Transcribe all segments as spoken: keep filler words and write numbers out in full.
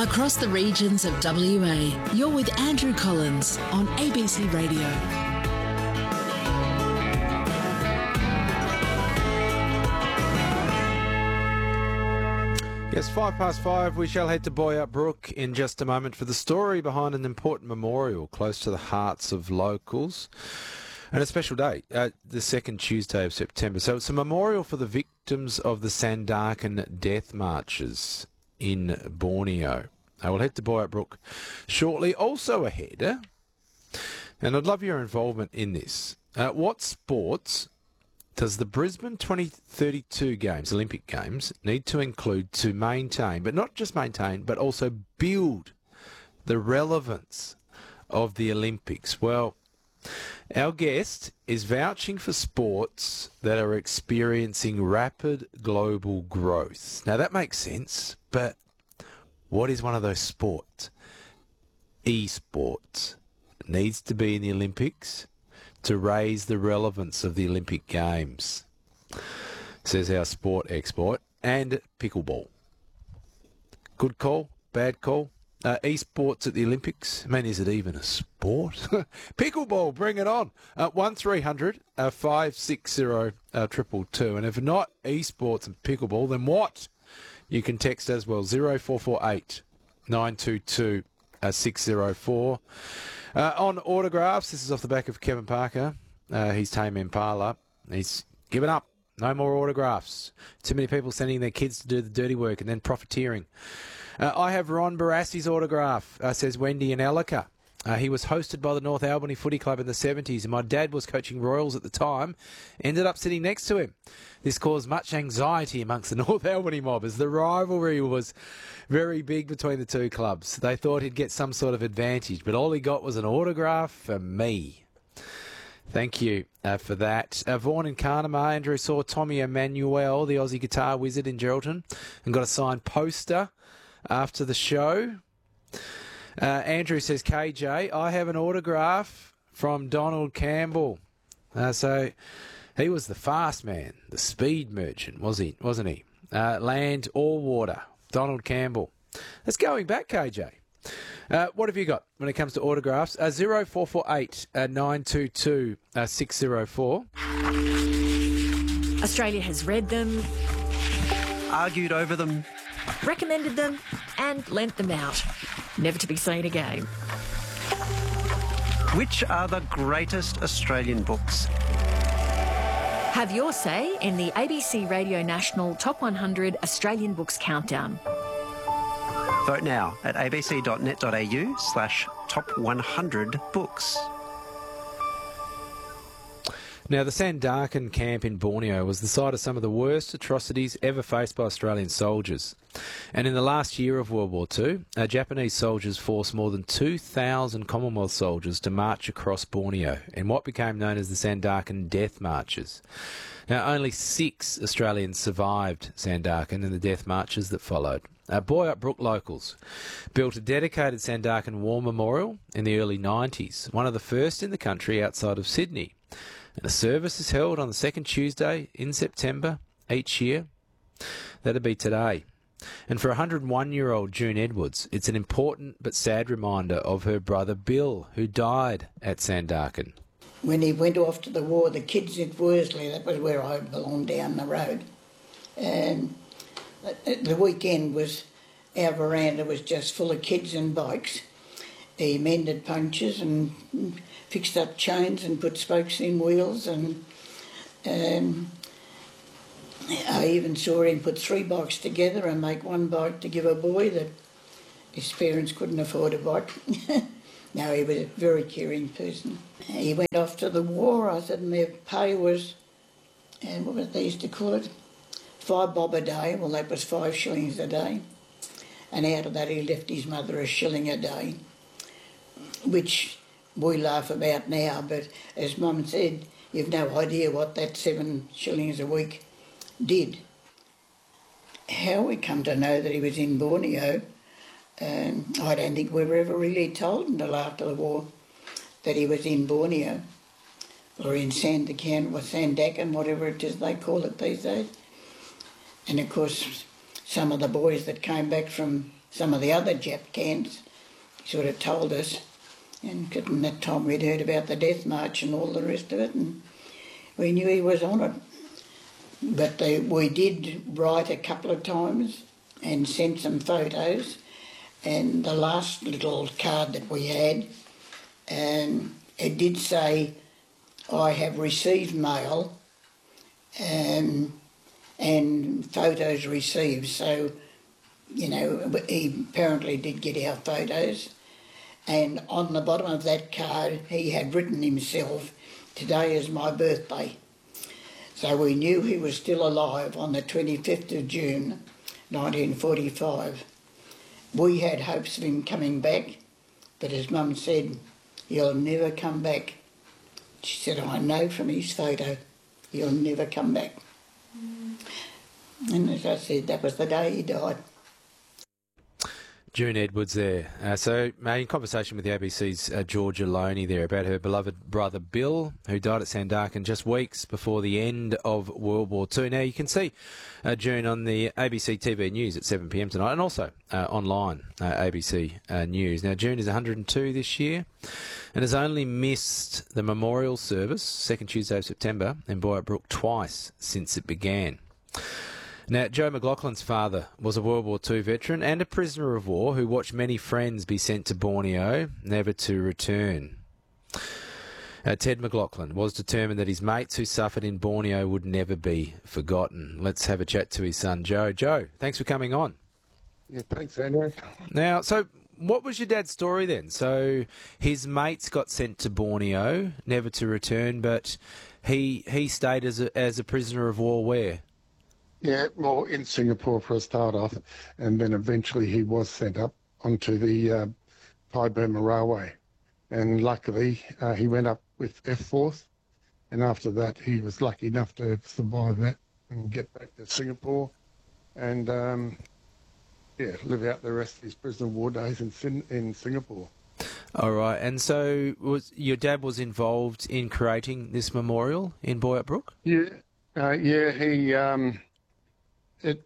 Across the regions of W A, you're with Andrew Collins on A B C Radio. Yes, five past five. We shall head to Boyup Brook in just a moment for the story behind an important memorial close to the hearts of locals. And a special day, uh, the second Tuesday of September. So it's a memorial for the victims of the Sandakan death marches in Borneo. I will head to Boyup Brook shortly. Also ahead, uh, and I'd love your involvement in this. Uh, what sports does the Brisbane twenty thirty-two Games, Olympic Games, need to include to maintain, but not just maintain, but also build the relevance of the Olympics? Well, our guest is vouching for sports that are experiencing rapid global growth. Now, that makes sense, but what is one of those sports? Esports. It needs to be in the Olympics to raise the relevance of the Olympic Games, says our sport expert. And pickleball. Good call, bad call. Uh, esports at the Olympics. I mean, is it even a sport? Pickleball, bring it on. Uh, one three hundred five six zero two two. And if not esports and pickleball, then what? You can text as well, zero four four eight nine two two six zero four. Uh, on autographs, this is off the back of Kevin Parker. Uh, he's Tame Impala. He's given up. No more autographs. Too many people sending their kids to do the dirty work and then profiteering. Uh, I have Ron Barassi's autograph, uh, says Wendy in Ellicott. Uh, he was hosted by the North Albany Footy Club in the seventies, and my dad was coaching Royals at the time. Ended up sitting next to him. This caused much anxiety amongst the North Albany mob, as the rivalry was very big between the two clubs. They thought he'd get some sort of advantage, but all he got was an autograph for me. Thank you uh, for that. Uh, Vaughan in Carnamah, Andrew saw Tommy Emmanuel, the Aussie guitar wizard in Geraldton, and got a signed poster after the show. Uh, Andrew says, K J, I have an autograph from Donald Campbell. Uh, so he was the fast man, the speed merchant, was he? Wasn't he? Uh, land or water, Donald Campbell. That's going back, K J. Uh, what have you got when it comes to autographs? Uh, zero four four eight nine two two six zero four. Australia has read them, argued over them, recommended them, and lent them out, never to be seen again. Which are the greatest Australian books? Have your say in the A B C Radio National Top one hundred Australian Books Countdown. Vote now at abc.net.au slash top 100 books. Now, the Sandakan camp in Borneo was the site of some of the worst atrocities ever faced by Australian soldiers. And in the last year of World War Two, uh, Japanese soldiers forced more than two thousand Commonwealth soldiers to march across Borneo in what became known as the Sandakan Death Marches. Now, only six Australians survived Sandakan in the death marches that followed. Uh, Boyup Brook locals built a dedicated Sandakan War Memorial in the early nineties, one of the first in the country outside of Sydney. And a service is held on the second Tuesday in September each year. That'll be today. And for one hundred one-year-old June Edwards, it's an important but sad reminder of her brother Bill, who died at Sandakan. When he went off to the war, the kids at Worsley, that was where I belonged down the road, and the weekend was, our veranda was just full of kids and bikes. He mended punctures and fixed up chains and put spokes in wheels, and um, I even saw him put three bikes together and make one bike to give a boy that his parents couldn't afford a bike. No, he was a very caring person. He went off to the war, I said, and their pay was, and what was they used to call it? Five bob a day. Well, that was five shillings a day. And out of that, he left his mother a shilling a day, which we laugh about now, but as Mum said, you've no idea what that seven shillings a week did. How we come to know that he was in Borneo, um, I don't think we were ever really told until after the war that he was in Borneo, or in Sandakan, or Sandakan, whatever it is they call it these days. And of course, some of the boys that came back from some of the other Jap camps sort of told us, and in that time we'd heard about the Death March and all the rest of it, and we knew he was on it. But they, we did write a couple of times and sent some photos, and the last little card that we had, um, it did say, I have received mail um, and photos received. So, you know, he apparently did get our photos. And on the bottom of that card, he had written himself, today is my birthday. So we knew he was still alive on the twenty-fifth of June, nineteen forty-five. We had hopes of him coming back, but his mum said, he'll never come back. She said, I know from his photo, he'll never come back. Mm. And as I said, that was the day he died. June Edwards there. Uh, so, mate, in conversation with the A B C's uh, Georgia Loney there about her beloved brother Bill, who died at Sandarkan just weeks before the end of World War Two. Now, you can see uh, June on the A B C T V News at seven p m tonight, and also uh, online, uh, A B C uh, News. Now, June is one hundred and two this year and has only missed the memorial service, second Tuesday of September, in Boyup Brook twice since it began. Now, Joe McLaughlin's father was a World War Two veteran and a prisoner of war who watched many friends be sent to Borneo, never to return. Uh, Ted McLaughlin was determined that his mates who suffered in Borneo would never be forgotten. Let's have a chat to his son, Joe. Joe, thanks for coming on. Yeah, thanks, Andrew. Now, so what was your dad's story then? So his mates got sent to Borneo, never to return, but he he stayed as a, as a prisoner of war where? Yeah, well, in Singapore for a start off, and then eventually he was sent up onto the uh, Thai Burma Railway. And luckily, uh, he went up with F Force, and after that, he was lucky enough to survive that and get back to Singapore and, um, yeah, live out the rest of his prisoner of war days in, in Singapore. All right, and so was your dad was involved in creating this memorial in Boyup Brook? Yeah, uh, yeah, he... Um, It,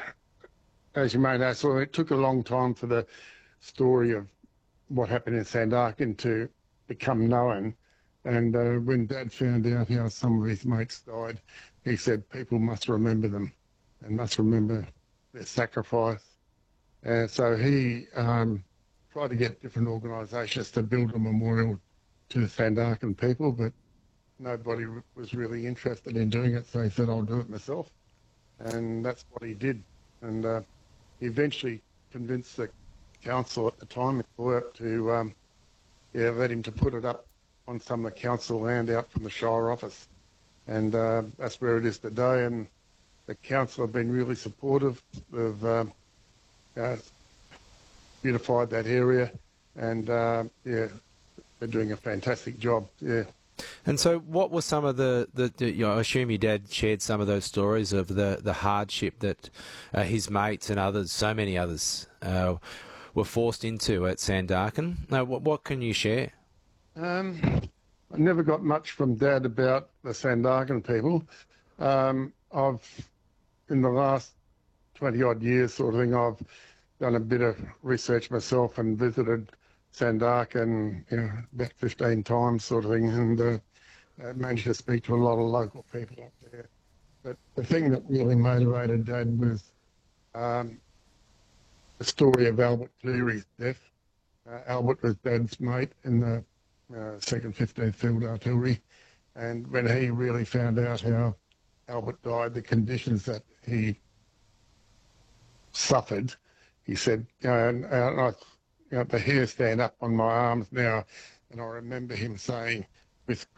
as you may know, so it took a long time for the story of what happened in Sandarkan to become known. And uh, when Dad found out how some of his mates died, he said people must remember them and must remember their sacrifice. And so he um, tried to get different organisations to build a memorial to the Sandarkan people, but nobody was really interested in doing it. So he said, I'll do it myself. And that's what he did. And uh, he eventually convinced the council at the time to um, yeah, let him to put it up on some of the council land out from the Shire office. And uh, that's where it is today. And the council have been really supportive. They've uh, uh, beautified that area. And, uh, yeah, they're doing a fantastic job, yeah. And so what were some of the, the, the you know, I assume your dad shared some of those stories of the, the hardship that uh, his mates and others, so many others, uh, were forced into at Sandarkan. Now, what, what can you share? Um, I never got much from Dad about the Sandarkan people. Um, I've, in the last twenty-odd years sort of thing, I've done a bit of research myself and visited Sandarkan, you know, about fifteen times sort of thing, and uh, I managed to speak to a lot of local people up there. But the thing that really motivated Dad was um, the story of Albert Cleary's death. Uh, Albert was Dad's mate in the uh, second fifteenth Field Artillery, and when he really found out how Albert died, the conditions that he suffered, he said, you know, and, and I You know, the hair stand up on my arms now, and I remember him saying, with